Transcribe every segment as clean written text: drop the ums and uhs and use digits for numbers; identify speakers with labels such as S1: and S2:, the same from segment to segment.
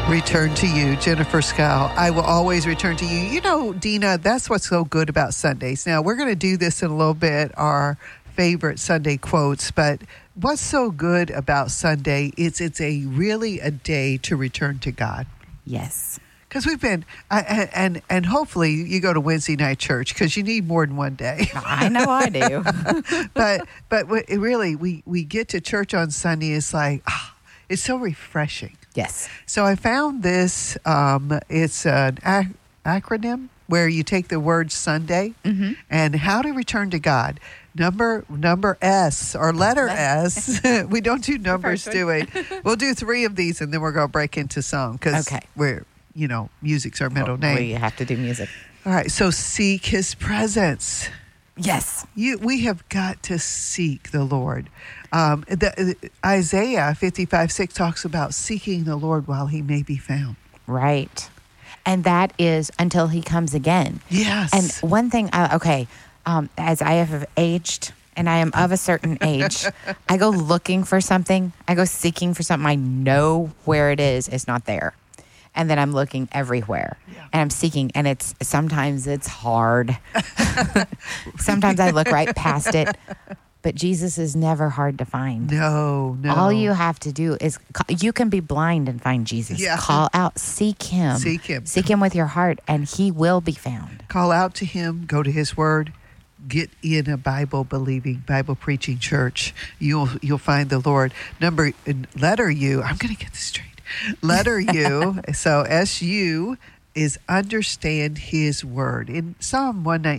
S1: Return to you, Jennifer Scow. I will always return to you. You know, Dina, that's what's so good about Sundays. Now, we're going to do this in a little bit, our favorite Sunday quotes, but what's so good about Sunday is it's really a day to return to God.
S2: Yes.
S1: Because we've been, and hopefully you go to Wednesday night church because you need more than one day.
S2: I know I do.
S1: but we get to church on Sunday. It's like, it's so refreshing.
S2: Yes.
S1: So I found this. It's an acronym where you take the word Sunday and how to return to God. Number S or letter S. We don't do numbers, do we? We'll do 3 of these and then we're going to break into song because we're, music's our middle name.
S2: We have to do music.
S1: All right. So seek his presence.
S2: Yes.
S1: We have got to seek the Lord. Isaiah 55:6 talks about seeking the Lord while he may be found.
S2: Right. And that is until he comes again.
S1: Yes.
S2: And one thing, as I have aged and I am of a certain age, I go looking for something. I go seeking for something. I know where it is. It's not there. And then I'm looking everywhere and I'm seeking, and sometimes it's hard. Sometimes I look right past it, but Jesus is never hard to find.
S1: No.
S2: All you have to do is, you can be blind and find Jesus.
S1: Yeah.
S2: Call out, seek him. Seek him with your heart and he will be found.
S1: Call out to him, go to his word, get in a Bible-believing, Bible-preaching church. You'll find the Lord. Letter U, I'm going to get this straight. Letter U, so S-U is understand his word. In Psalm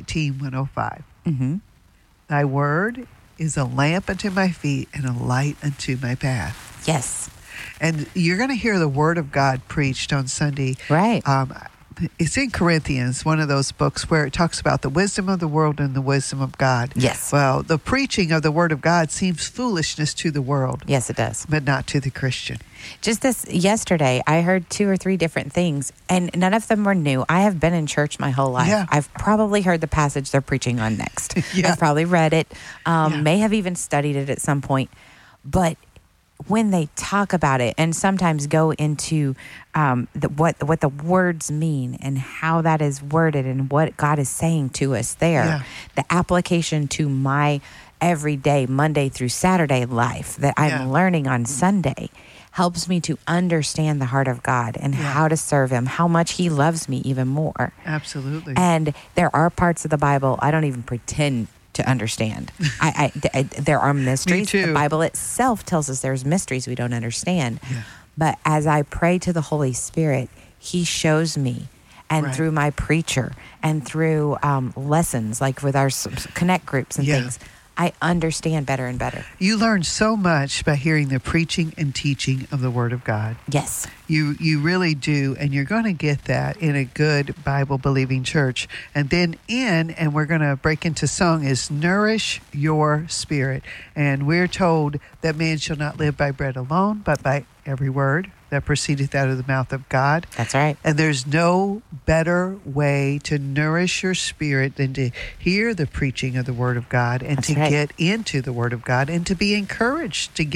S1: 119:105, thy word is a lamp unto my feet and a light unto my path.
S2: Yes.
S1: And you're going to hear the word of God preached on Sunday.
S2: Right.
S1: It's in Corinthians, one of those books where it talks about the wisdom of the world and the wisdom of God.
S2: Yes.
S1: Well, the preaching of the word of God seems foolishness to the world.
S2: Yes, it does.
S1: But not to the Christian.
S2: Just yesterday, I heard 2 or 3 different things, and none of them were new. I have been in church my whole life.
S1: Yeah.
S2: I've probably heard the passage they're preaching on next.
S1: Yeah.
S2: I've probably read it, may have even studied it at some point. But when they talk about it and sometimes go into what the words mean and how that is worded and what God is saying to us there, the application to my everyday Monday through Saturday life that I'm learning on Sunday helps me to understand the heart of God and how to serve him, how much he loves me even more.
S1: Absolutely.
S2: And there are parts of the Bible I don't even pretend to understand. There are mysteries.
S1: Me too.
S2: The Bible itself tells us there's mysteries we don't understand.
S1: Yeah.
S2: But as I pray to the Holy Spirit, he shows me. And through my preacher and through lessons, like with our connect groups and things, I understand better and better.
S1: You learn so much by hearing the preaching and teaching of the Word of God.
S2: Yes.
S1: You really do, and you're going to get that in a good Bible-believing church. And then and we're going to break into song, is nourish your spirit. And we're told that man shall not live by bread alone, but by every word that proceedeth out of the mouth of God.
S2: That's right.
S1: And there's no better way to nourish your spirit than to hear the preaching of the Word of God and get into the Word of God and to be encouraged to get